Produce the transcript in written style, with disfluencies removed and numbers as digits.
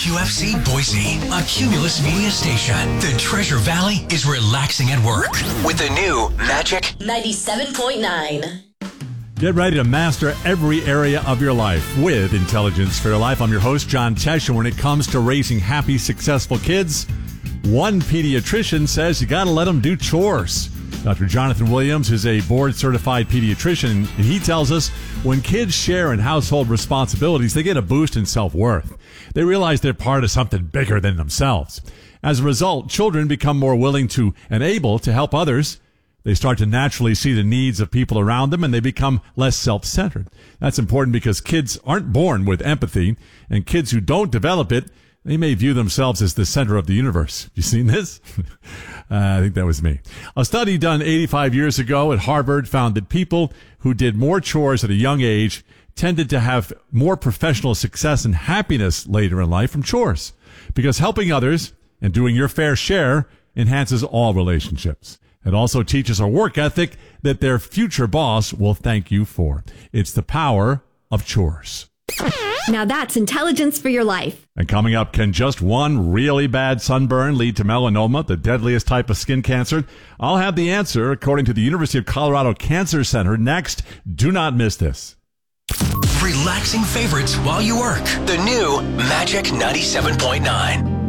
WQFC Boise, a Cumulus Media station. The Treasure Valley is relaxing at work with the new Magic 97.9. Get ready to master every area of your life with Intelligence for Your Life. I'm your host, John Tesh, and when it comes to raising happy, successful kids, one pediatrician says you got to let them do chores. Dr. Jonathan Williams is a board-certified pediatrician, and he tells us when kids share in household responsibilities, they get a boost in self-worth. They realize they're part of something bigger than themselves. As a result, children become more willing to and able to help others. They start to naturally see the needs of people around them, and they become less self-centered. That's important because kids aren't born with empathy, and kids who don't develop it, they may view themselves as the center of the universe. You seen this? I think that was me. A study done 85 years ago at Harvard found that people who did more chores at a young age tended to have more professional success and happiness later in life from chores, because helping others and doing your fair share enhances all relationships. It also teaches a work ethic that their future boss will thank you for. It's the power of chores. Now that's Intelligence for Your Life. And coming up, can just one really bad sunburn lead to melanoma, the deadliest type of skin cancer? I'll have the answer according to the University of Colorado Cancer Center next. Do not miss this. Relaxing favorites while you work. The new Magic 97.9.